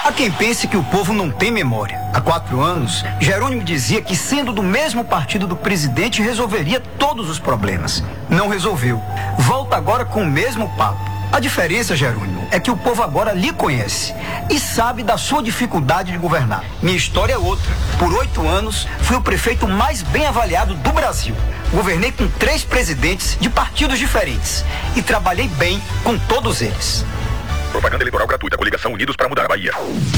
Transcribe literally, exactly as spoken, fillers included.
Há quem pense que o povo não tem memória. Há quatro anos, Jerônimo dizia que, sendo do mesmo partido do presidente, resolveria todos os problemas. Não resolveu. Volta agora com o mesmo papo. A diferença, Jerônimo, é que o povo agora lhe conhece e sabe da sua dificuldade de governar. Minha história é outra. Por oito anos, fui o prefeito mais bem avaliado do Brasil. Governei com três presidentes de partidos diferentes e trabalhei bem com todos eles. Propaganda eleitoral gratuita. Coligação Unidos para Mudar a Bahia.